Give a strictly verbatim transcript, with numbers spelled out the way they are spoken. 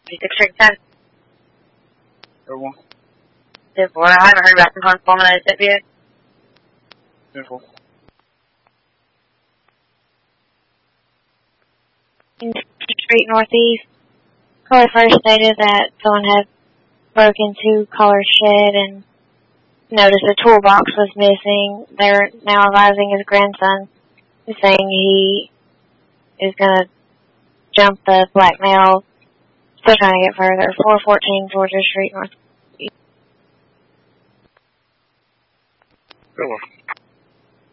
fifty-six Street ten. Everyone. ten four. I haven't heard back from Hans Coleman at S F yet. ten four. Street Northeast. Caller first stated that someone had broken into Caller's shed and noticed a toolbox was missing. They're now advising his grandson, is saying he is going to jump the blackmail. Still trying to get further. four fourteen Georgia Street Northeast. Good one.